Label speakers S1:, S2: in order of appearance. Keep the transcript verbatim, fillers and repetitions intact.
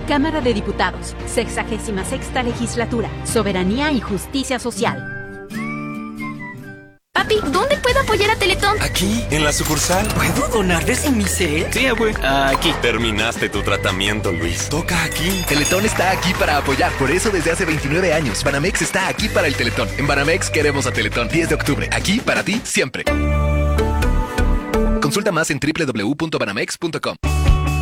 S1: Cámara de Diputados, sexagésima sexta legislatura, Soberanía y Justicia Social.
S2: Papi, ¿dónde puedo apoyar a Teletón?
S3: Aquí, en la sucursal.
S4: ¿Puedo donarles en mi set?
S3: Sí, abue.
S4: Aquí.
S3: Terminaste tu tratamiento, Luis. Toca aquí.
S5: Teletón está aquí para apoyar. Por eso desde hace veintinueve años, Banamex está aquí para el Teletón. En Banamex queremos a Teletón. diez de octubre. Aquí para ti, siempre. Consulta más en doble u doble u doble u punto banamex punto com.